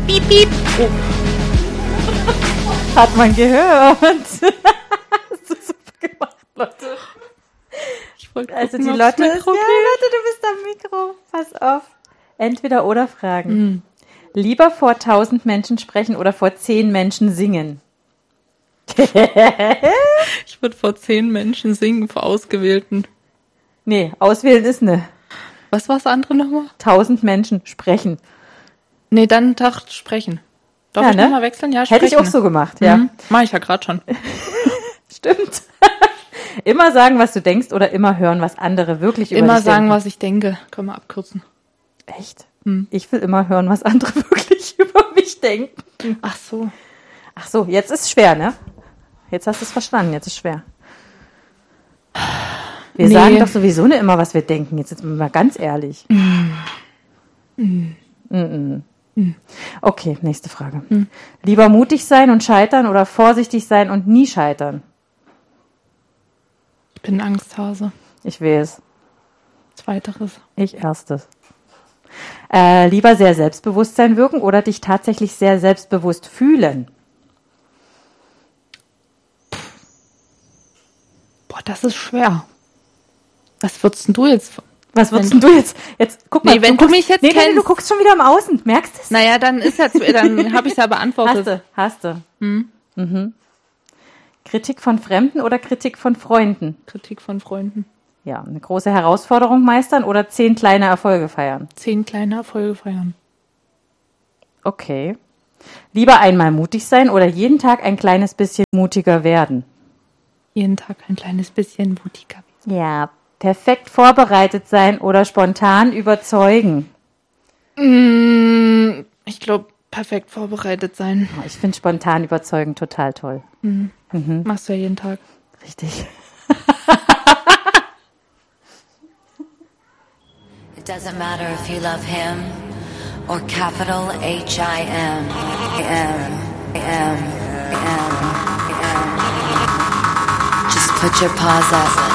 piep, piep. Oh. Hat man gehört. Hast du super gemacht, Lotte. Also die Lotte ist, ja, Lotte, du bist am Mikro. Pass auf. Entweder oder Fragen. Lieber vor 1000 Menschen sprechen oder vor 10 Menschen singen? Ich würde vor 10 Menschen singen, vor Ausgewählten. Nee, auswählen ist ne. Was war das andere nochmal? 1000 Menschen sprechen. Nee, dann Tag sprechen. Darf ich nochmal wechseln? Ja, sprechen. Hätte ich auch so gemacht, ja. Mach ich ja gerade schon. Stimmt. Immer sagen, was du denkst oder immer hören, was andere wirklich über dich denken? Immer sagen, was ich denke. Können wir abkürzen. Echt? Ich will immer hören, was andere wirklich über mich denken. Ach so, jetzt ist es schwer, ne? Jetzt hast du es verstanden, jetzt ist es schwer. Wir sagen doch sowieso nicht immer, was wir denken. Jetzt sind wir mal ganz ehrlich. Okay, nächste Frage. Lieber mutig sein und scheitern oder vorsichtig sein und nie scheitern? Ich bin ein Angsthase. Ich weiß. Zweiteres. Ich erstes. Lieber sehr Selbstbewusstsein wirken oder dich tatsächlich sehr selbstbewusst fühlen? Boah, das ist schwer. Was würdest denn du jetzt? Was würdest denn du jetzt? Jetzt guck mal. Nee, wenn du mich jetzt kennst. Nee, du guckst schon wieder im Außen. Merkst du es? Naja, dann habe ich es ja beantwortet. Hast du. Kritik von Fremden oder Kritik von Freunden? Kritik von Freunden. Ja, eine große Herausforderung meistern oder 10 kleine Erfolge feiern? 10 kleine Erfolge feiern. Okay. Lieber einmal mutig sein oder jeden Tag ein kleines bisschen mutiger werden? Jeden Tag ein kleines bisschen mutiger werden. Ja, perfekt vorbereitet sein oder spontan überzeugen? Ich glaube, perfekt vorbereitet sein. Oh, ich finde spontan überzeugen total toll. Machst du ja jeden Tag. Richtig. It doesn't matter if you love him or capital H-I-M. Just put your paws up.